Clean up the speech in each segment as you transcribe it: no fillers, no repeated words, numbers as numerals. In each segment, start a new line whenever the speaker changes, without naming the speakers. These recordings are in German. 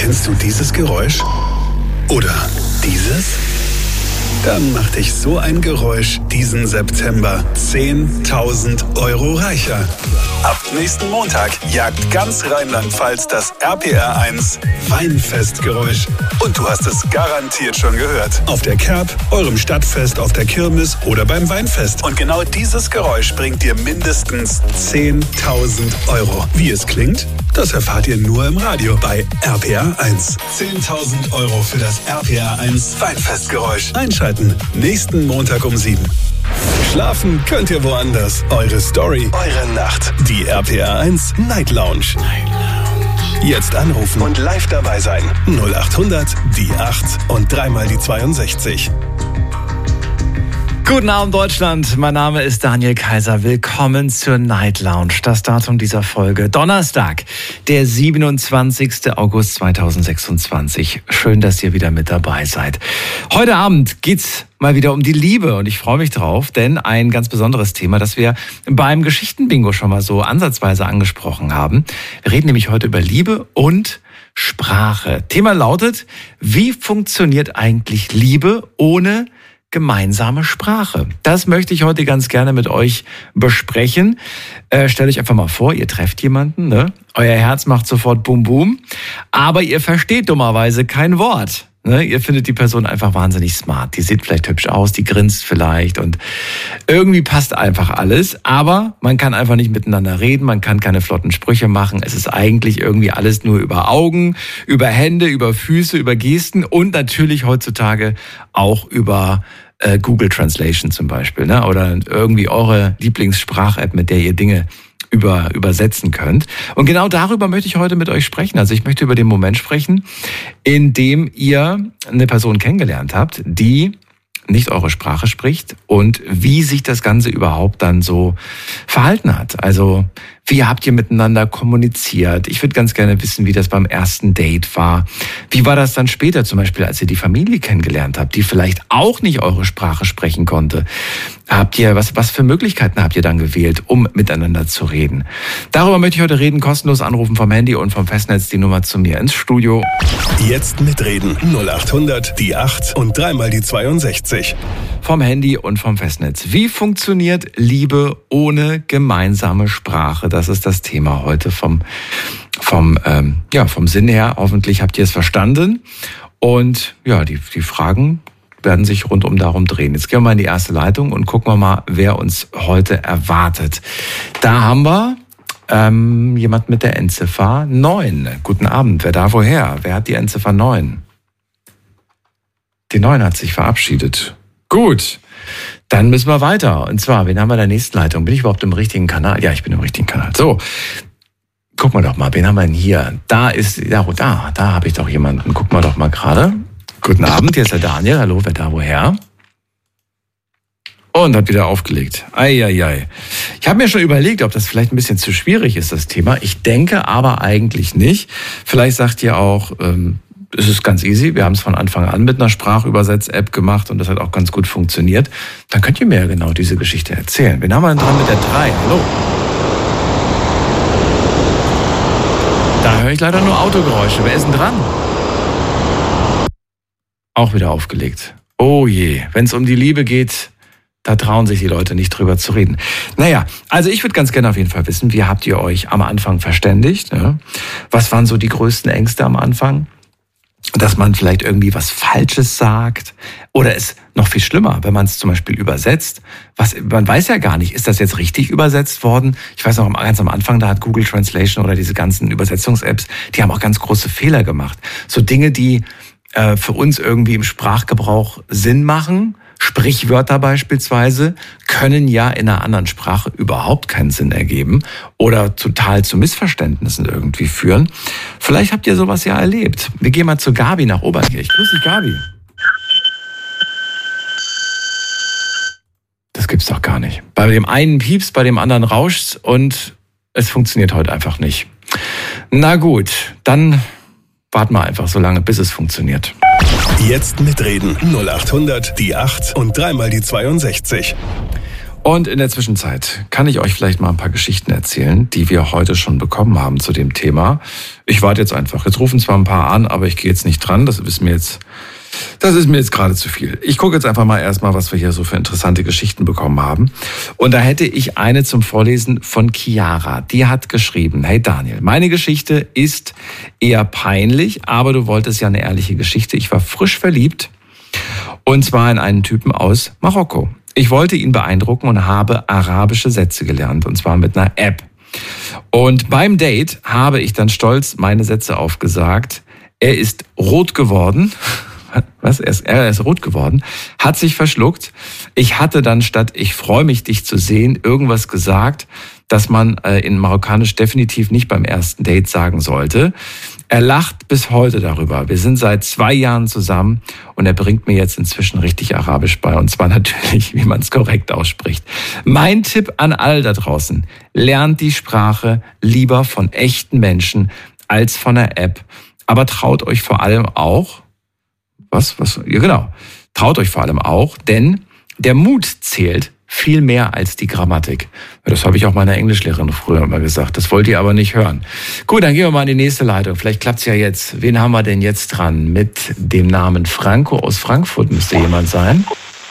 Kennst du dieses Geräusch? Oder dieses? Dann macht dich so ein Geräusch diesen September 10.000 € reicher. Ab nächsten Montag jagt ganz Rheinland-Pfalz das RPR1 Weinfestgeräusch. Und du hast es garantiert schon gehört. Auf der Kerb, eurem Stadtfest, auf der Kirmes oder beim Weinfest. Und genau dieses Geräusch bringt dir mindestens 10.000 €. Wie es klingt? Das erfahrt ihr nur im Radio bei RPR1. 10.000 € für das RPR1 Weinfestgeräusch. Einschalten, nächsten Montag um 7. Schlafen könnt ihr woanders. Eure Story, eure Nacht. Die RPR1 Night Lounge. Jetzt anrufen und live dabei sein. 0800 die 8 und dreimal die 62.
Guten Abend Deutschland, mein Name ist Daniel Kaiser. Willkommen zur Night Lounge. Das Datum dieser Folge: Donnerstag, der 27. August 2026. Schön, dass ihr wieder mit dabei seid. Heute Abend geht's mal wieder um die Liebe und ich freue mich drauf, denn ein ganz besonderes Thema, das wir beim Geschichtenbingo schon mal so ansatzweise angesprochen haben. Wir reden nämlich heute über Liebe und Sprache. Thema lautet: Wie funktioniert eigentlich Liebe ohne gemeinsame Sprache? Das möchte ich heute ganz gerne mit euch besprechen. Stellt euch einfach mal vor, ihr trefft jemanden, ne? Euer Herz macht sofort Bum Bum, aber ihr versteht dummerweise kein Wort. Ne? Ihr findet die Person einfach wahnsinnig smart. Die sieht vielleicht hübsch aus, die grinst vielleicht und irgendwie passt einfach alles, aber man kann einfach nicht miteinander reden, man kann keine flotten Sprüche machen. Es ist eigentlich irgendwie alles nur über Augen, über Hände, über Füße, über Gesten und natürlich heutzutage auch über Google Translation zum Beispiel, ne? Oder irgendwie eure Lieblingssprach-App, mit der ihr Dinge übersetzen könnt. Und genau darüber möchte ich heute mit euch sprechen. Also ich möchte über den Moment sprechen, in dem ihr eine Person kennengelernt habt, die nicht eure Sprache spricht und wie sich das Ganze überhaupt dann so verhalten hat. Also wie habt ihr miteinander kommuniziert? Ich würde ganz gerne wissen, wie das beim ersten Date war. Wie war das dann später, zum Beispiel, als ihr die Familie kennengelernt habt, die vielleicht auch nicht eure Sprache sprechen konnte? Habt ihr, was für Möglichkeiten habt ihr dann gewählt, um miteinander zu reden? Darüber möchte ich heute reden. Kostenlos anrufen vom Handy und vom Festnetz, die Nummer zu mir ins Studio.
Jetzt mitreden. 0800 die 8 und dreimal die 62.
Vom Handy und vom Festnetz. Wie funktioniert Liebe ohne gemeinsame Sprache? Das ist das Thema heute vom Sinn her. Hoffentlich habt ihr es verstanden. Und ja, die Fragen werden sich rundum darum drehen. Jetzt gehen wir mal in die erste Leitung und gucken wir mal, wer uns heute erwartet. Da haben wir jemand mit der Endziffer 9. Guten Abend. Wer da woher? Wer hat die Endziffer 9? Die 9 hat sich verabschiedet. Gut. Dann müssen wir weiter. Und zwar, wen haben wir in der nächsten Leitung? Bin ich überhaupt im richtigen Kanal? Ja, ich bin im richtigen Kanal. So, gucken wir doch mal, wen haben wir denn hier? Da habe ich doch jemanden. Gucken wir doch mal gerade. Guten Abend, hier ist der Daniel. Hallo, wer da woher? Und hat wieder aufgelegt. Eieiei. Ich habe mir schon überlegt, ob das vielleicht ein bisschen zu schwierig ist, das Thema. Ich denke aber eigentlich nicht. Vielleicht sagt ihr auch, es ist ganz easy. Wir haben es von Anfang an mit einer Sprachübersetz-App gemacht und das hat auch ganz gut funktioniert. Dann könnt ihr mir ja genau diese Geschichte erzählen. Wen haben wir denn dran mit der 3? Hallo? Da höre ich leider nur Autogeräusche. Wer ist denn dran? Auch wieder aufgelegt. Oh je, wenn es um die Liebe geht, da trauen sich die Leute nicht drüber zu reden. Naja, also ich würde ganz gerne auf jeden Fall wissen, wie habt ihr euch am Anfang verständigt? Ne? Was waren so die größten Ängste am Anfang? Dass man vielleicht irgendwie was Falsches sagt oder es noch viel schlimmer, wenn man es zum Beispiel übersetzt. Man weiß ja gar nicht, ist das jetzt richtig übersetzt worden? Ich weiß noch, ganz am Anfang, da hat Google Translation oder diese ganzen Übersetzungs-Apps, die haben auch ganz große Fehler gemacht. So Dinge, die für uns irgendwie im Sprachgebrauch Sinn machen, Sprichwörter beispielsweise, können ja in einer anderen Sprache überhaupt keinen Sinn ergeben oder total zu Missverständnissen irgendwie führen. Vielleicht habt ihr sowas ja erlebt. Wir gehen mal zu Gabi nach Oberkirch. Grüß dich, Gabi. Das gibt's doch gar nicht. Bei dem einen piepst, bei dem anderen rauscht's und es funktioniert heute einfach nicht. Na gut, dann warten wir einfach so lange, bis es funktioniert.
Jetzt mitreden. 0800 die 8 und dreimal die 62.
Und in der Zwischenzeit kann ich euch vielleicht mal ein paar Geschichten erzählen, die wir heute schon bekommen haben zu dem Thema. Ich warte jetzt einfach. Jetzt rufen zwar ein paar an, aber ich gehe jetzt nicht dran. Das ist mir jetzt gerade zu viel. Ich gucke jetzt einfach mal erstmal, was wir hier so für interessante Geschichten bekommen haben. Und da hätte ich eine zum Vorlesen von Chiara. Die hat geschrieben: Hey Daniel, meine Geschichte ist eher peinlich, aber du wolltest ja eine ehrliche Geschichte. Ich war frisch verliebt und zwar in einen Typen aus Marokko. Ich wollte ihn beeindrucken und habe arabische Sätze gelernt, und zwar mit einer App. Und beim Date habe ich dann stolz meine Sätze aufgesagt. Er ist rot geworden. Was? Er ist rot geworden, hat sich verschluckt. Ich hatte dann statt "Ich freue mich, dich zu sehen" irgendwas gesagt, das man in Marokkanisch definitiv nicht beim ersten Date sagen sollte. Er lacht bis heute darüber. Wir sind seit 2 Jahren zusammen und er bringt mir jetzt inzwischen richtig Arabisch bei. Und zwar natürlich, wie man es korrekt ausspricht. Mein Tipp an alle da draußen: Lernt die Sprache lieber von echten Menschen als von der App. Aber traut euch vor allem auch, ja, genau. Traut euch vor allem auch, denn der Mut zählt viel mehr als die Grammatik. Das habe ich auch meiner Englischlehrerin früher immer gesagt. Das wollt ihr aber nicht hören. Gut, dann gehen wir mal in die nächste Leitung. Vielleicht klappt's ja jetzt. Wen haben wir denn jetzt dran? Mit dem Namen Franco aus Frankfurt müsste jemand sein.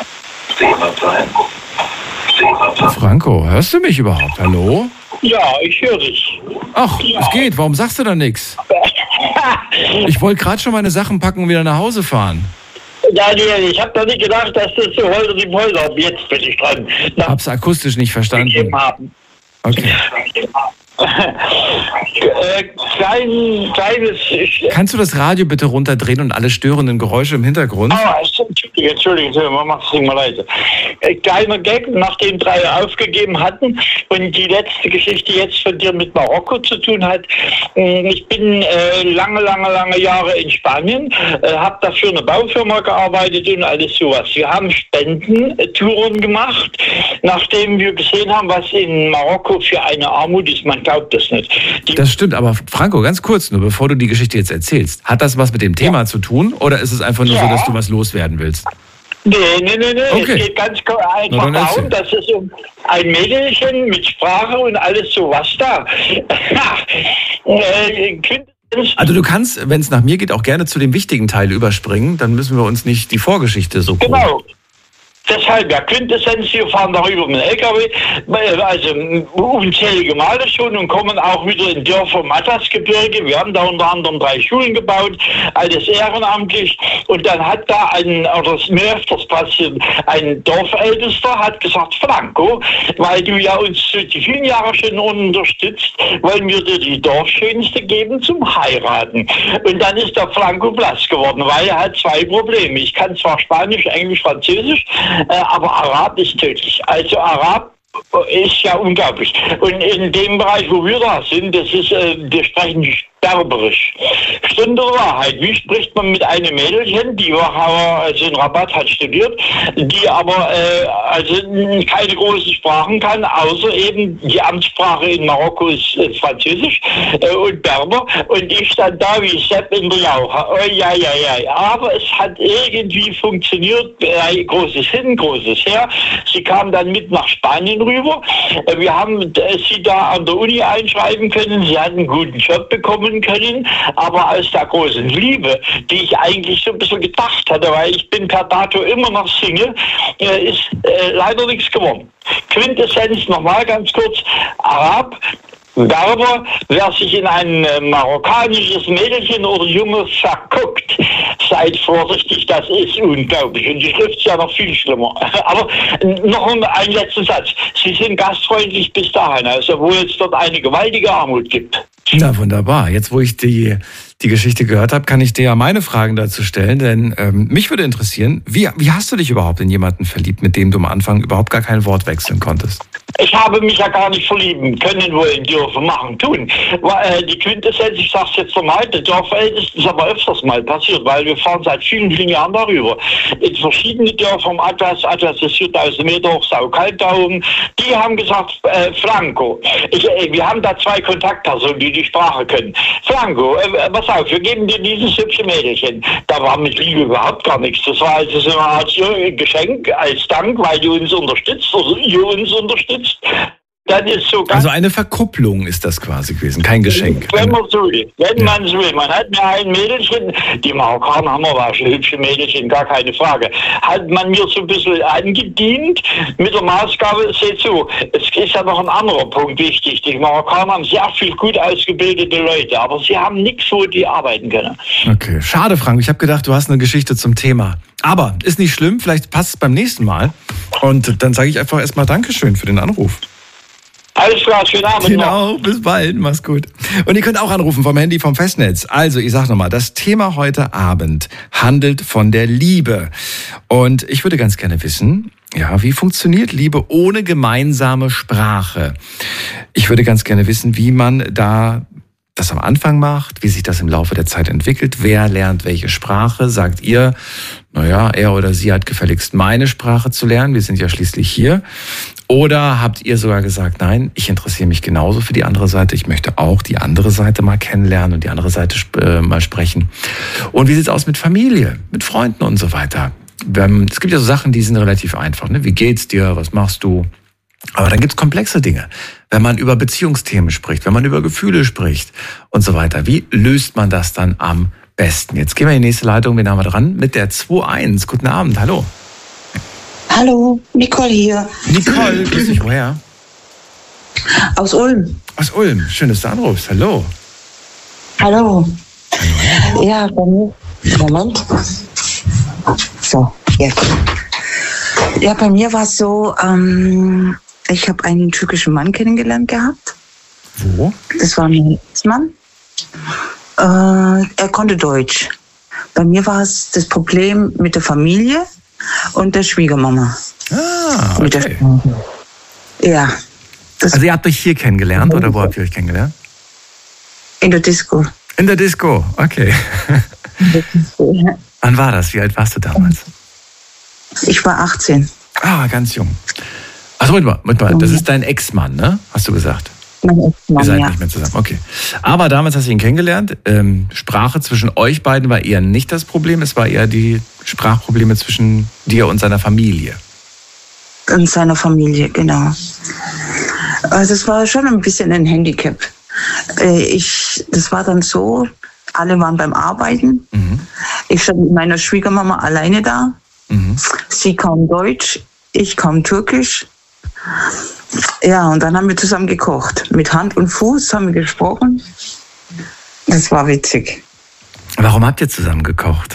Franco, hörst du mich überhaupt? Hallo?
Ja, ich höre dich.
Ach, ja. Es geht. Warum sagst du da nichts? Ich wollte gerade schon meine Sachen packen und wieder nach Hause fahren.
Daniel, ich habe doch nicht gedacht, dass das so heute die Polter ab. Jetzt bin ich dran.
Hab's akustisch nicht verstanden. Okay.
Kleines.
Kannst du das Radio bitte runterdrehen und alle störenden Geräusche im Hintergrund?
Entschuldigung, man macht es nicht mal leise. Kleiner Gag, nachdem 3 aufgegeben hatten und die letzte Geschichte jetzt von dir mit Marokko zu tun hat. Ich bin lange Jahre in Spanien, habe dafür eine Baufirma gearbeitet und alles sowas. Wir haben Spendentouren gemacht, nachdem wir gesehen haben, was in Marokko für eine Armut ist. Man glaubt das nicht.
Das stimmt, aber Franco, ganz kurz nur, bevor du die Geschichte jetzt erzählst. Hat das was mit dem Thema zu tun oder ist es einfach nur so, dass du was loswerden willst?
Nee.
Okay.
Es geht ganz einfach darum, dass es um ein Mädchen mit Sprache und alles sowas da.
Also du kannst, wenn es nach mir geht, auch gerne zu dem wichtigen Teil überspringen. Dann müssen wir uns nicht die Vorgeschichte so grob.
Genau. Deshalb, ja, Quintessenz, wir fahren darüber mit dem LKW, also unzählige Male schon, und kommen auch wieder in Dörfer im Atlasgebirge. Wir haben da unter anderem 3 Schulen gebaut, alles ehrenamtlich. Und dann hat da oder es ist mir öfters passiert, ein Dorfältester hat gesagt: Franco, weil du ja uns die vielen Jahre schon unterstützt, wollen wir dir die Dorfschönste geben zum Heiraten. Und dann ist der Franco blass geworden, weil er hat 2 Probleme. Ich kann zwar Spanisch, Englisch, Französisch, aber Arab ist tödlich. Also Arab ist ja unglaublich. Und in dem Bereich, wo wir da sind, das ist, wir sprechen Berberisch. Stunde der Wahrheit. Wie spricht man mit einem Mädchen, die also in Rabat hat studiert, die aber also keine großen Sprachen kann, außer eben die Amtssprache in Marokko ist Französisch und Berber. Und ich stand da wie Sepp in der Jauche. Oh, ja. Aber es hat irgendwie funktioniert. Großes hin, großes her. Sie kam dann mit nach Spanien rüber. Wir haben sie da an der Uni einschreiben können. Sie hat einen guten Job bekommen können, aber aus der großen Liebe, die ich eigentlich so ein bisschen gedacht hatte, weil ich bin per dato immer noch Single, ist leider nichts geworden. Quintessenz nochmal ganz kurz: Arab, Berber, wer sich in ein marokkanisches Mädchen oder Junge verguckt, seid vorsichtig, das ist unglaublich. Und die Schrift ist ja noch viel schlimmer. Aber noch ein letzter Satz. Sie sind gastfreundlich bis dahin, also wo es dort eine gewaltige Armut gibt.
Na wunderbar. Jetzt, wo ich die Geschichte gehört habe, kann ich dir ja meine Fragen dazu stellen, denn mich würde interessieren, wie hast du dich überhaupt in jemanden verliebt, mit dem du am Anfang überhaupt gar kein Wort wechseln konntest?
Ich habe mich ja gar nicht verlieben können, wollen, dürfen, machen, tun. Die Quintessenz, ich sag's jetzt nochmal, der Dorfältesten ist aber öfters mal passiert, weil wir fahren seit vielen, vielen Jahren darüber. In verschiedene Dörfer im Atlas ist 4000 Meter hoch, Saukaltauben, die haben gesagt, Franco, wir haben da 2 Kontaktpersonen, die die Sprache können. Franco, pass auf, wir geben dir dieses hübsche Mädchen. Da war mit Liebe überhaupt gar nichts. Das war also so eine Art Geschenk als Dank, weil du uns unterstützt, oder ihr uns unterstützt. Dann ist so
also eine Verkupplung ist das quasi gewesen, kein Geschenk.
Wenn man so will, man so will. Man hat mir ein Mädchen, die Marokkaner haben wir schon hübsche Mädchen, gar keine Frage, hat man mir so ein bisschen angedient mit der Maßgabe, seht so, es ist ja noch ein anderer Punkt wichtig. Die Marokkaner haben sehr viel gut ausgebildete Leute, aber sie haben nichts, wo die arbeiten können.
Okay, schade, Frank. Ich habe gedacht, du hast eine Geschichte zum Thema. Aber ist nicht schlimm, vielleicht passt es beim nächsten Mal. Und dann sage ich einfach erstmal Dankeschön für den Anruf.
Alles klar, schönen Abend
Genau, bis bald, mach's gut. Und ihr könnt auch anrufen vom Handy, vom Festnetz. Also, ich sag nochmal, das Thema heute Abend handelt von der Liebe. Und ich würde ganz gerne wissen, ja, wie funktioniert Liebe ohne gemeinsame Sprache? Ich würde ganz gerne wissen, wie man da das am Anfang macht, wie sich das im Laufe der Zeit entwickelt, wer lernt welche Sprache, sagt ihr, naja, er oder sie hat gefälligst meine Sprache zu lernen, wir sind ja schließlich hier. Oder habt ihr sogar gesagt, nein, ich interessiere mich genauso für die andere Seite, ich möchte auch die andere Seite mal kennenlernen und die andere Seite mal sprechen. Und wie sieht's aus mit Familie, mit Freunden und so weiter? Es gibt ja so Sachen, die sind relativ einfach, ne? Wie geht's dir, was machst du? Aber dann gibt's komplexe Dinge. Wenn man über Beziehungsthemen spricht, wenn man über Gefühle spricht und so weiter. Wie löst man das dann am besten? Jetzt gehen wir in die nächste Leitung. Wen haben wir dran? Mit der 2.1. Guten Abend, hallo.
Hallo, Nicole hier.
Nicole, grüß dich, woher?
Aus Ulm.
Aus Ulm, schön, dass du anrufst. Hallo.
Hallo. Ja, bei mir. Moment. So, jetzt. Ja, bei mir war es so, ich habe einen türkischen Mann kennengelernt gehabt.
Wo?
Das war mein Ex-Mann. Er konnte Deutsch. Bei mir war es das Problem mit der Familie und der Schwiegermama.
Ah, okay.
Ja.
Also ihr habt euch hier kennengelernt oder wo habt ihr euch kennengelernt?
In der Disco.
In der Disco, okay.
In der Disco, ja.
Wann war das? Wie alt warst du damals?
Ich war 18.
Ah, ganz jung. Achso, Moment mal. Das ist dein Ex-Mann, ne? Hast du gesagt?
Mein Ex-Mann,
ihr seid
ja.
nicht mehr zusammen, okay. Aber damals hast du ihn kennengelernt. Sprache zwischen euch beiden war eher nicht das Problem. Es war eher die Sprachprobleme zwischen dir und seiner Familie.
Und seiner Familie, genau. Also es war schon ein bisschen ein Handicap. Das war dann so, alle waren beim Arbeiten. Mhm. Ich stand mit meiner Schwiegermama alleine da. Mhm. Sie kaum Deutsch, ich kaum Türkisch. Ja, und dann haben wir zusammen gekocht. Mit Hand und Fuß haben wir gesprochen. Das war witzig.
Warum habt ihr zusammen gekocht?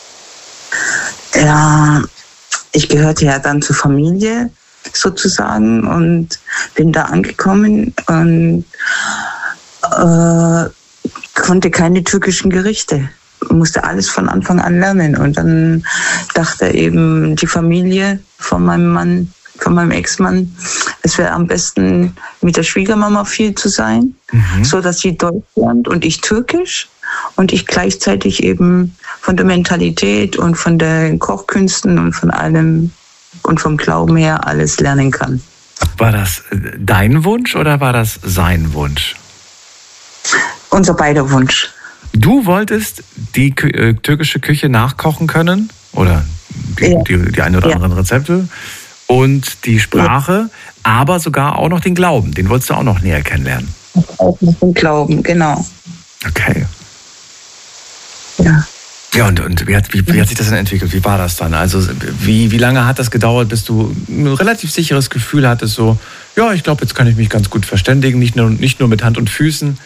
Ja, ich gehörte ja dann zur Familie sozusagen und bin da angekommen und konnte keine türkischen Gerichte. Musste alles von Anfang an lernen. Und dann dachte eben die Familie von meinem Mann, von meinem Ex-Mann, es wäre am besten mit der Schwiegermama viel zu sein, so dass sie Deutsch lernt und ich Türkisch und ich gleichzeitig eben von der Mentalität und von den Kochkünsten und von allem und vom Glauben her alles lernen kann.
War das dein Wunsch oder war das sein Wunsch?
Unser beider Wunsch.
Du wolltest die türkische Küche nachkochen können oder die ein oder anderen Rezepte und die Sprache, aber sogar auch noch den Glauben. Den wolltest du auch noch näher kennenlernen.
Auch noch den Glauben, genau.
Okay.
Ja.
Ja, und wie hat sich das denn entwickelt? Wie war das dann? Also wie lange hat das gedauert, bis du ein relativ sicheres Gefühl hattest, so, ja, ich glaube, jetzt kann ich mich ganz gut verständigen, nicht nur mit Hand und Füßen?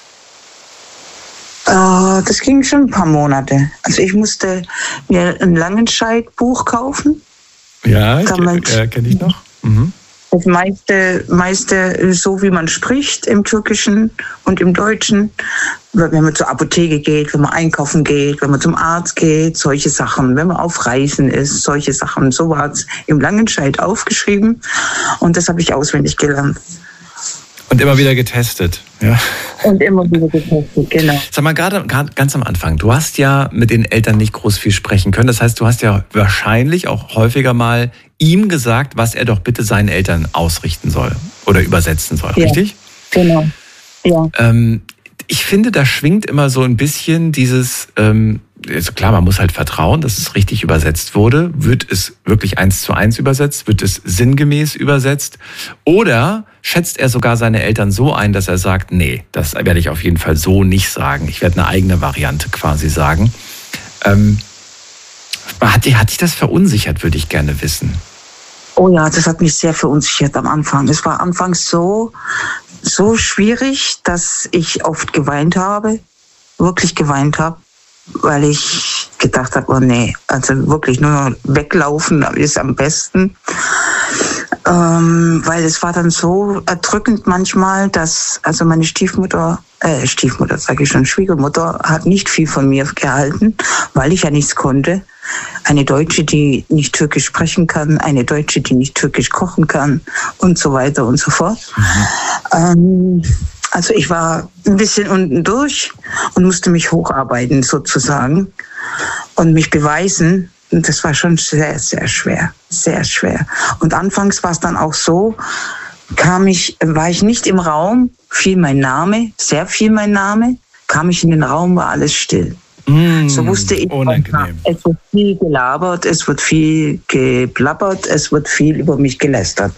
Das ging schon ein paar Monate. Also ich musste mir ein Langenscheid-Buch kaufen.
Ja, kenne ich noch. Mhm.
Das meiste so, wie man spricht im Türkischen und im Deutschen. Wenn man zur Apotheke geht, wenn man einkaufen geht, wenn man zum Arzt geht, solche Sachen. Wenn man auf Reisen ist, solche Sachen. So war es im Langenscheid aufgeschrieben und das habe ich auswendig gelernt.
Und immer wieder getestet, ja.
Und immer wieder getestet, genau.
Sag mal, gerade ganz am Anfang, du hast ja mit den Eltern nicht groß viel sprechen können. Das heißt, du hast ja wahrscheinlich auch häufiger mal ihm gesagt, was er doch bitte seinen Eltern ausrichten soll oder übersetzen soll,
ja,
richtig?
Genau, ja.
Ich finde, da schwingt immer so ein bisschen dieses, also klar, man muss halt vertrauen, dass es richtig übersetzt wurde. Wird es wirklich 1:1 übersetzt? Wird es sinngemäß übersetzt? Oder schätzt er sogar seine Eltern so ein, dass er sagt, nee, das werde ich auf jeden Fall so nicht sagen. Ich werde eine eigene Variante quasi sagen. Hat dich das verunsichert, würde ich gerne wissen.
Oh ja, das hat mich sehr verunsichert am Anfang. Es war anfangs so schwierig, dass ich oft geweint habe, wirklich geweint habe, weil ich gedacht habe, oh nee, also wirklich nur weglaufen ist am besten. Weil es war dann so erdrückend manchmal, dass also meine Schwiegermutter hat nicht viel von mir gehalten, weil ich ja nichts konnte. Eine Deutsche, die nicht Türkisch sprechen kann, eine Deutsche, die nicht Türkisch kochen kann und so weiter und so fort. Also ich war ein bisschen unten durch und musste mich hocharbeiten sozusagen und mich beweisen. Und das war schon sehr, sehr schwer, sehr schwer. Und anfangs war es dann auch so, war ich nicht im Raum, fiel mein Name, sehr viel mein Name, kam ich in den Raum, war alles still. So wusste ich, es wird viel gelabert, es wird viel geplappert, es wird viel über mich gelästert.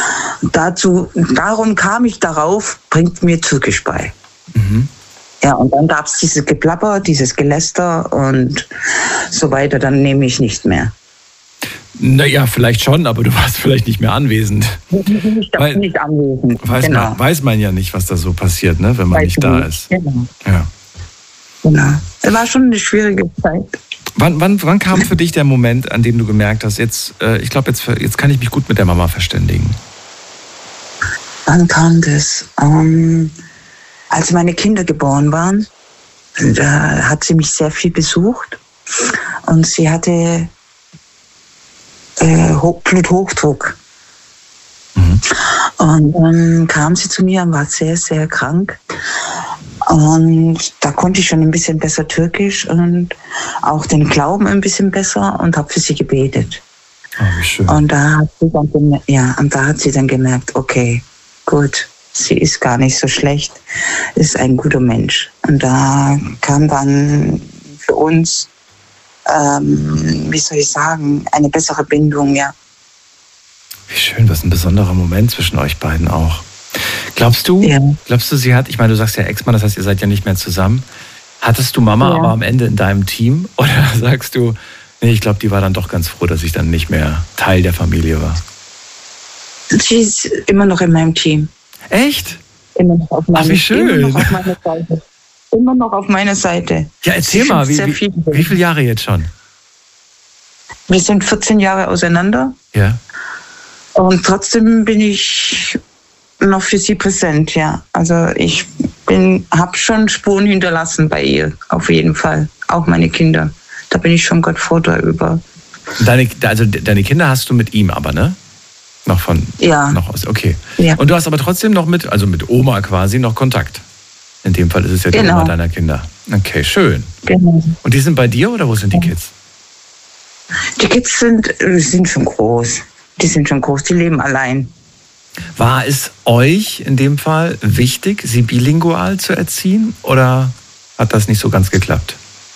Darum kam ich darauf, bringt mir Türkisch bei. Mhm. Ja, und dann gab es dieses Geplapper, dieses Geläster und so weiter, dann nehme ich nicht mehr.
Naja, vielleicht schon, aber du warst vielleicht nicht mehr anwesend.
Ich war nicht anwesend.
Weiß man ja nicht, was da so passiert, ne, wenn man nicht da ist.
Genau.
Ja.
Genau. Das war schon eine schwierige Zeit.
Wann kam für dich der Moment, an dem du gemerkt hast, jetzt kann ich mich gut mit der Mama verständigen?
Wann kam das? Als meine Kinder geboren waren, da hat sie mich sehr viel besucht und sie hatte Bluthochdruck. Mhm. Und dann kam sie zu mir und war sehr, sehr krank. Und da konnte ich schon ein bisschen besser Türkisch und auch den Glauben ein bisschen besser und habe für sie gebetet.
Oh, wie schön.
Und da hat sie dann gemerkt, okay, gut, sie ist gar nicht so schlecht, ist ein guter Mensch. Und da kam dann für uns, eine bessere Bindung, ja.
Wie schön, was ein besonderer Moment zwischen euch beiden auch. Glaubst du, sie hat, ich meine, du sagst ja Ex-Mann, das heißt, ihr seid ja nicht mehr zusammen. Hattest du Mama aber am Ende in deinem Team? Oder sagst du, nee, ich glaube, die war dann doch ganz froh, dass ich dann nicht mehr Teil der Familie war?
Sie ist immer noch in meinem Team.
Echt?
Immer noch auf meiner Seite.
Ach, wie schön.
Immer noch auf meiner Seite.
Ja, erzähl mal, wie viele Jahre jetzt schon?
Wir sind 14 Jahre auseinander.
Ja.
Und trotzdem bin ich noch für sie präsent, ja. Also ich habe schon Spuren hinterlassen bei ihr, auf jeden Fall. Auch meine Kinder. Da bin ich schon Gott froh darüber.
Deine Kinder hast du mit ihm aber, ne? Noch von?
Ja.
Noch aus, okay.
Ja.
Und du hast aber trotzdem noch mit Oma quasi noch Kontakt. In dem Fall ist es ja die Oma deiner Kinder. Okay, schön.
Genau.
Und die sind bei dir oder wo sind die Kids?
Die Kids sind schon groß. Die sind schon groß, die leben allein.
War es euch in dem Fall wichtig, sie bilingual zu erziehen oder hat das nicht so ganz geklappt?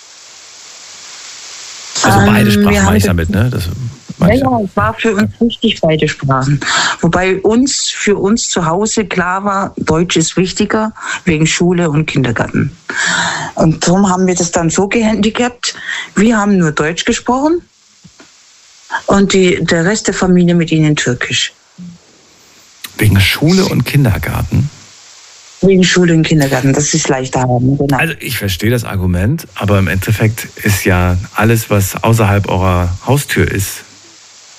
Also beide Sprachen meine ich damit, ne?
Ja, es war für uns wichtig, beide Sprachen. Wobei für uns zu Hause klar war, Deutsch ist wichtiger, wegen Schule und Kindergarten. Und darum haben wir das dann so gehandicapt, wir haben nur Deutsch gesprochen und der Rest der Familie mit ihnen Türkisch.
Wegen Schule und Kindergarten?
Wegen Schule und Kindergarten, das ist leichter haben, genau.
Also ich verstehe das Argument, aber im Endeffekt ist ja alles, was außerhalb eurer Haustür ist,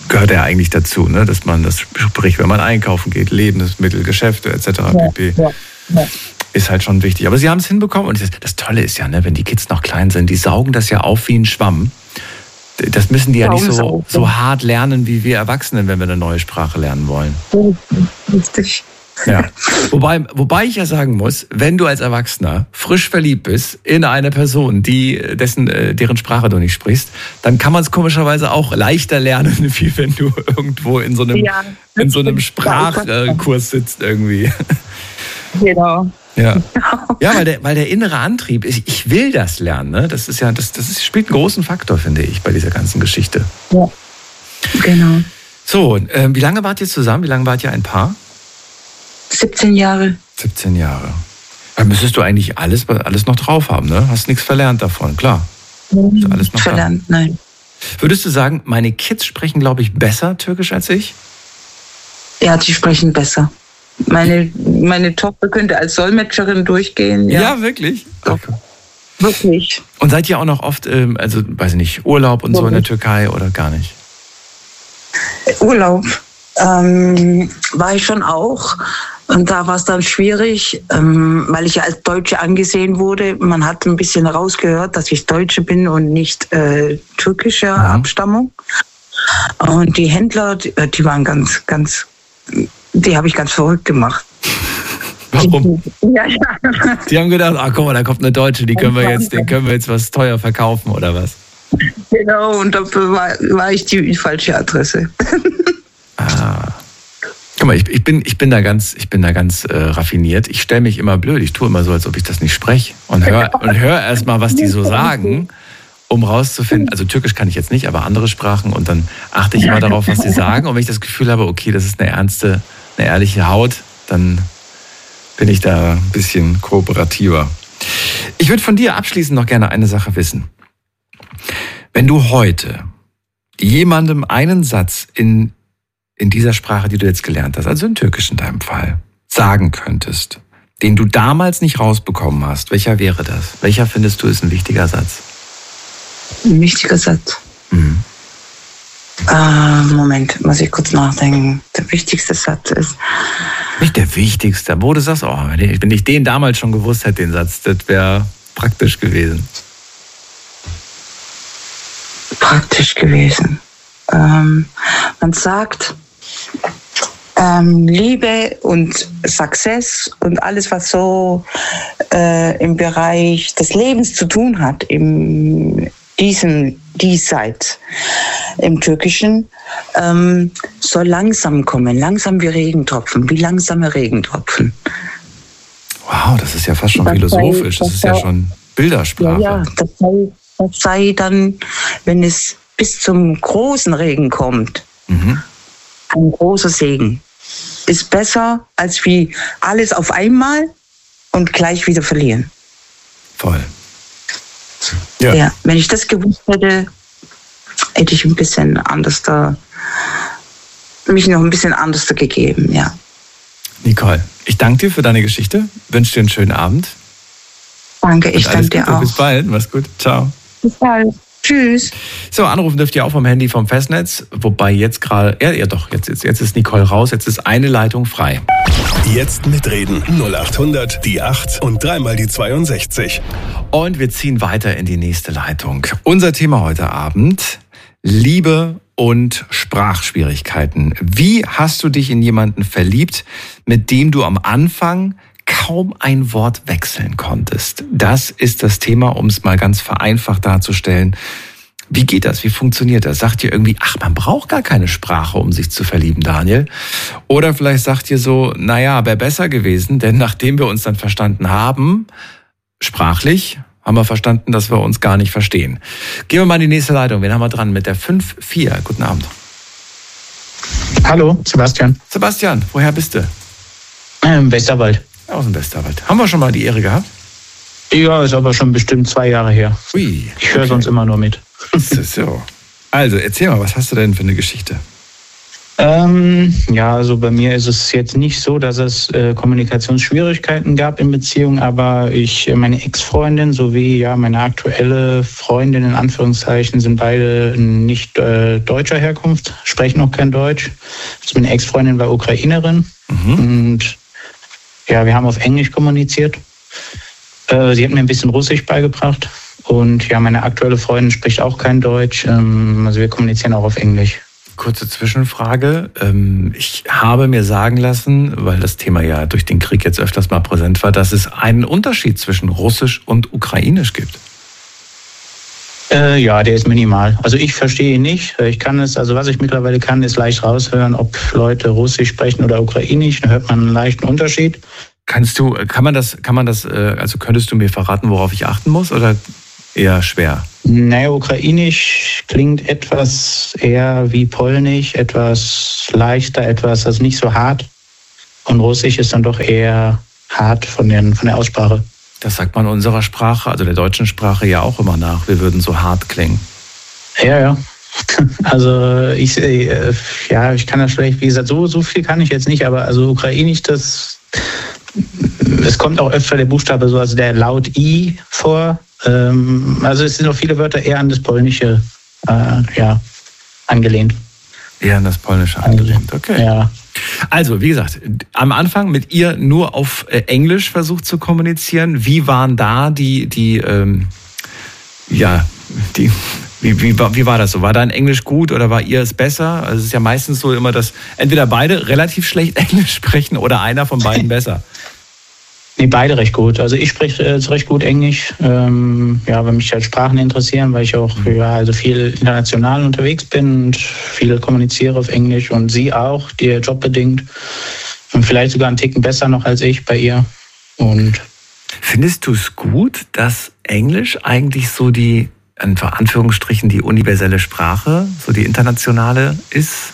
gehört ja eigentlich dazu, ne? Dass man das spricht, wenn man einkaufen geht, Lebensmittel, Geschäfte etc. pp. Ja. Ist halt schon wichtig. Aber sie haben es hinbekommen und das Tolle ist ja, ne, wenn die Kids noch klein sind, die saugen das ja auf wie ein Schwamm. Das müssen die ja nicht so hart lernen wie wir Erwachsenen, wenn wir eine neue Sprache lernen wollen.
Richtig.
Ja. Wobei ich ja sagen muss, wenn du als Erwachsener frisch verliebt bist in eine Person, deren Sprache du nicht sprichst, dann kann man es komischerweise auch leichter lernen, wie wenn du irgendwo in so einem Sprachkurs sitzt irgendwie.
Genau.
Ja, weil der innere Antrieb, ich will das lernen, ne? Das spielt einen großen Faktor, finde ich, bei dieser ganzen Geschichte.
Ja, genau.
So, wie lange wart ihr zusammen? Wie lange wart ihr ein Paar?
17 Jahre.
17 Jahre. Dann müsstest du eigentlich alles noch drauf haben, ne? Hast nichts verlernt davon, klar.
Ist alles noch verlernt, da? Nein.
Würdest du sagen, meine Kids sprechen, glaube ich, besser Türkisch als ich?
Ja, die sprechen besser. Meine Tochter könnte als Dolmetscherin durchgehen.
Ja, wirklich?
Okay. Wirklich.
Und seid ihr auch noch oft, weiß ich nicht, Urlaub und so in der Türkei oder gar nicht?
Urlaub war ich schon auch. Und da war es dann schwierig, weil ich ja als Deutsche angesehen wurde. Man hat ein bisschen rausgehört, dass ich Deutsche bin und nicht türkischer Abstammung. Und die Händler, die waren ganz, die habe ich ganz verrückt gemacht.
Warum? Ja. Die haben gedacht, guck mal, da kommt eine Deutsche, den können wir jetzt was teuer verkaufen oder was?
Genau, und dafür war ich die falsche Adresse.
Guck mal, ich bin da ganz raffiniert. Ich stelle mich immer blöd. Ich tue immer so, als ob ich das nicht spreche. Und hör erst mal, was die so sagen, um rauszufinden. Also Türkisch kann ich jetzt nicht, aber andere Sprachen. Und dann achte ich immer darauf, was sie sagen. Und wenn ich das Gefühl habe, okay, das ist eine ehrliche Haut, dann bin ich da ein bisschen kooperativer. Ich würde von dir abschließend noch gerne eine Sache wissen. Wenn du heute jemandem einen Satz in dieser Sprache, die du jetzt gelernt hast, also in Türkisch in deinem Fall, sagen könntest, den du damals nicht rausbekommen hast, welcher wäre das? Welcher findest du ist ein wichtiger Satz?
Ein wichtiger Satz? Moment, muss ich kurz nachdenken. Der wichtigste Satz ist...
Nicht der wichtigste, wo du sagst, wenn ich den damals schon gewusst hätte, den Satz, das wäre praktisch gewesen.
Praktisch gewesen. Man sagt, Liebe und Success und alles, was so im Bereich des Lebens zu tun hat, im Diesseits, im Türkischen, soll langsam kommen, langsam wie Regentropfen, wie langsame Regentropfen.
Wow, das ist ja fast schon philosophisch, das ist ja schon Bildersprache.
Ja, das sei dann, wenn es bis zum großen Regen kommt, ein großer Segen. Ist besser, als wie alles auf einmal und gleich wieder verlieren.
Voll.
Ja, wenn ich das gewusst hätte, hätte ich mich noch ein bisschen anders gegeben, ja.
Nicole, ich danke dir für deine Geschichte, wünsche dir einen schönen Abend.
Danke, ich danke dir auch.
Bis bald, mach's gut, ciao.
Bis bald. Tschüss.
So, anrufen dürft ihr auch vom Handy vom Festnetz, wobei jetzt gerade, jetzt ist Nicole raus, jetzt ist eine Leitung frei.
Jetzt mitreden, 0800 die 8 und dreimal die 62.
Und wir ziehen weiter in die nächste Leitung. Unser Thema heute Abend, Liebe und Sprachschwierigkeiten. Wie hast du dich in jemanden verliebt, mit dem du am Anfang kaum ein Wort wechseln konntest? Das ist das Thema, um es mal ganz vereinfacht darzustellen. Wie geht das? Wie funktioniert das? Sagt ihr irgendwie, man braucht gar keine Sprache, um sich zu verlieben, Daniel? Oder vielleicht sagt ihr so, wäre besser gewesen, denn nachdem wir uns dann verstanden haben, sprachlich, haben wir verstanden, dass wir uns gar nicht verstehen. Gehen wir mal in die nächste Leitung. Wen haben wir dran? Mit der 5-4. Guten Abend.
Hallo, Sebastian.
Sebastian, woher bist du?
Westerwald.
Aus dem Westerwald. Haben wir schon mal die Ehre gehabt?
Ja, ist aber schon bestimmt 2 Jahre her.
Ui,
ich höre sonst immer nur mit.
So. Also, erzähl mal, was hast du denn für eine Geschichte?
Also bei mir ist es jetzt nicht so, dass es Kommunikationsschwierigkeiten gab in Beziehungen, aber meine Ex-Freundin sowie meine aktuelle Freundin in Anführungszeichen sind beide nicht deutscher Herkunft, sprechen auch kein Deutsch. Also meine Ex-Freundin war Ukrainerin und wir haben auf Englisch kommuniziert. Sie hat mir ein bisschen Russisch beigebracht und meine aktuelle Freundin spricht auch kein Deutsch, also wir kommunizieren auch auf Englisch.
Kurze Zwischenfrage. Ich habe mir sagen lassen, weil das Thema ja durch den Krieg jetzt öfters mal präsent war, dass es einen Unterschied zwischen Russisch und Ukrainisch gibt.
Der ist minimal. Also ich verstehe ihn nicht. Ich kann es, also was ich mittlerweile kann, ist leicht raushören, ob Leute Russisch sprechen oder Ukrainisch. Da hört man einen leichten Unterschied.
Könntest du mir verraten, worauf ich achten muss, oder eher schwer?
Naja, Ukrainisch klingt etwas eher wie Polnisch, etwas leichter, also nicht so hart. Und Russisch ist dann doch eher hart von der Aussprache.
Das sagt man unserer Sprache, also der deutschen Sprache ja auch immer nach. Wir würden so hart klingen.
Ja. Also ich kann das schlecht, wie gesagt, so viel kann ich jetzt nicht, aber also Ukrainisch, es kommt auch öfter der Buchstabe so, also der Laut I vor. Also es sind auch viele Wörter eher an das Polnische angelehnt.
Eher an das Polnische angelehnt, okay.
Ja.
Also, wie gesagt, am Anfang mit ihr nur auf Englisch versucht zu kommunizieren. Wie waren da wie war das so? War dein Englisch gut oder war ihr es besser? Also es ist ja meistens so immer, dass entweder beide relativ schlecht Englisch sprechen oder einer von beiden besser.
Nee, beide recht gut. Also ich spreche recht gut Englisch, weil mich halt Sprachen interessieren, weil ich auch viel international unterwegs bin und viel kommuniziere auf Englisch und sie auch, die jobbedingt. Und vielleicht sogar einen Ticken besser noch als ich bei ihr. Und
findest du es gut, dass Englisch eigentlich so die, in Anführungsstrichen, die universelle Sprache, so die internationale ist?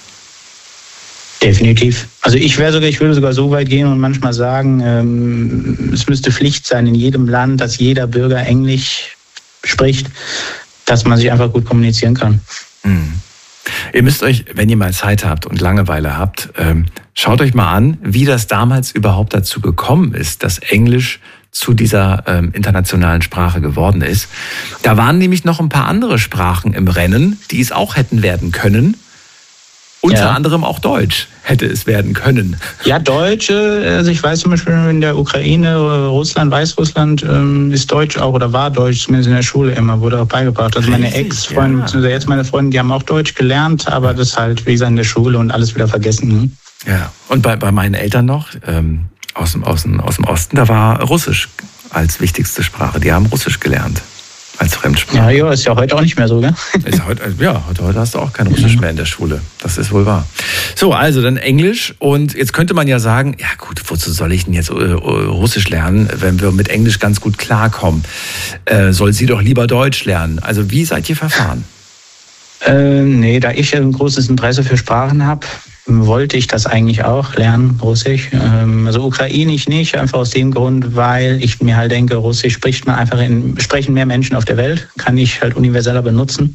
Definitiv. Also ich würde sogar so weit gehen und manchmal sagen, es müsste Pflicht sein in jedem Land, dass jeder Bürger Englisch spricht, dass man sich einfach gut kommunizieren kann.
Mhm. Ihr müsst euch, wenn ihr mal Zeit habt und Langeweile habt, schaut euch mal an, wie das damals überhaupt dazu gekommen ist, dass Englisch zu dieser internationalen Sprache geworden ist. Da waren nämlich noch ein paar andere Sprachen im Rennen, die es auch hätten werden können. Unter anderem auch Deutsch hätte es werden können.
Ja, Deutsch, also ich weiß zum Beispiel in der Ukraine, Russland, Weißrussland ist Deutsch auch oder war Deutsch, zumindest in der Schule immer, wurde auch beigebracht. Also meine Ex-Freundin, beziehungsweise jetzt meine Freundin, die haben auch Deutsch gelernt, aber das halt, wie gesagt, in der Schule und alles wieder vergessen. Ne?
Ja, und bei meinen Eltern noch, aus dem Osten, da war Russisch als wichtigste Sprache. Die haben Russisch gelernt. Als Fremdsprache.
Ja, ist ja heute auch nicht mehr so, gell?
Heute hast du auch kein Russisch mehr in der Schule. Das ist wohl wahr. So, also dann Englisch. Und jetzt könnte man ja sagen, ja gut, wozu soll ich denn jetzt Russisch lernen, wenn wir mit Englisch ganz gut klarkommen? Soll sie doch lieber Deutsch lernen? Also wie seid ihr verfahren?
Da ich ein großes Interesse für Sprachen habe, wollte ich das eigentlich auch lernen, Russisch. Also Ukrainisch nicht, einfach aus dem Grund, weil ich mir halt denke, Russisch sprechen mehr Menschen auf der Welt, kann ich halt universeller benutzen.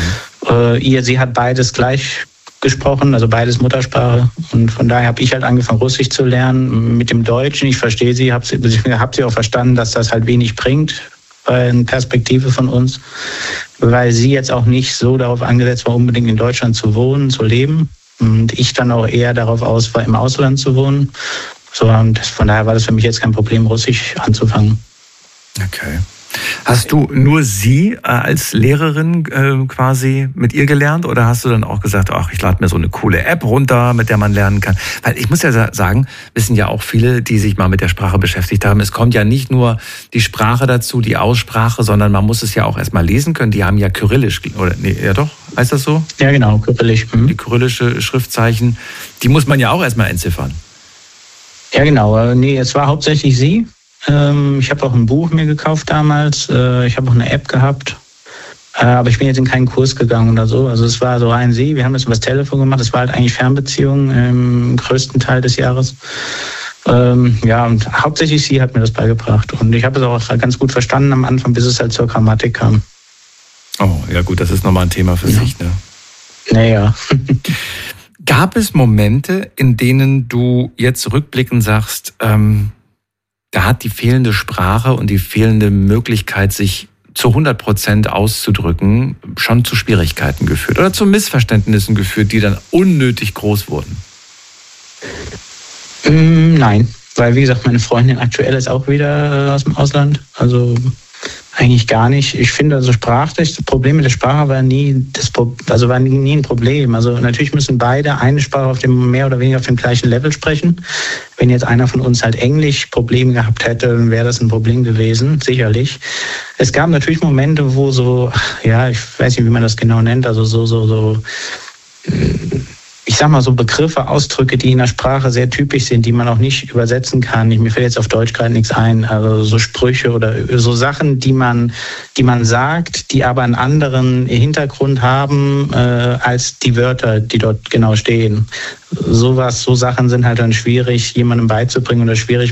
Sie hat beides gleich gesprochen, also beides Muttersprache. Und von daher habe ich halt angefangen, Russisch zu lernen. Mit dem Deutschen, ich verstehe sie, habe sie auch verstanden, dass das halt wenig bringt, in Perspektive von uns, weil sie jetzt auch nicht so darauf angesetzt war, unbedingt in Deutschland zu wohnen, zu leben. Und ich dann auch eher darauf aus war, im Ausland zu wohnen. So, und von daher war das für mich jetzt kein Problem, Russisch anzufangen.
Okay. Hast du nur sie als Lehrerin quasi mit ihr gelernt oder hast du dann auch gesagt, ach, ich lade mir so eine coole App runter, mit der man lernen kann? Weil ich muss ja sagen, wissen ja auch viele, die sich mal mit der Sprache beschäftigt haben, es kommt ja nicht nur die Sprache dazu, die Aussprache, sondern man muss es ja auch erstmal lesen können. Die haben ja Kyrillisch, oder nee, ja doch, heißt das so?
Ja genau, Kyrillisch.
Die kyrillische Schriftzeichen, die muss man ja auch erstmal entziffern.
Ja genau, es war hauptsächlich sie. Ich habe auch ein Buch mir gekauft damals. Ich habe auch eine App gehabt. Aber ich bin jetzt in keinen Kurs gegangen oder so. Also es war so rein sie. Wir haben das über das Telefon gemacht. Es war halt eigentlich Fernbeziehung im größten Teil des Jahres. Und hauptsächlich sie hat mir das beigebracht. Und ich habe es auch ganz gut verstanden am Anfang, bis es halt zur Grammatik kam.
Oh, ja gut, das ist nochmal ein Thema für sich, ne?
Naja.
Gab es Momente, in denen du jetzt rückblickend sagst, da hat die fehlende Sprache und die fehlende Möglichkeit, sich zu 100% auszudrücken, schon zu Schwierigkeiten geführt oder zu Missverständnissen geführt, die dann unnötig groß wurden?
Nein, weil wie gesagt, meine Freundin aktuell ist auch wieder aus dem Ausland, also eigentlich gar nicht. Ich finde, also sprachlich, das Problem mit der Sprache war nie ein Problem. Also natürlich müssen beide eine Sprache auf dem mehr oder weniger auf dem gleichen Level sprechen. Wenn jetzt einer von uns halt Englisch Probleme gehabt hätte, dann wäre das ein Problem gewesen, sicherlich. Es gab natürlich Momente, wo so, ja, ich weiß nicht, wie man das genau nennt, also so ich sag mal so Begriffe, Ausdrücke, die in der Sprache sehr typisch sind, die man auch nicht übersetzen kann. Mir fällt jetzt auf Deutsch gerade nichts ein. Also so Sprüche oder so Sachen, die man sagt, die aber einen anderen Hintergrund haben als die Wörter, die dort genau stehen. So Sachen sind halt dann schwierig, jemandem beizubringen oder schwierig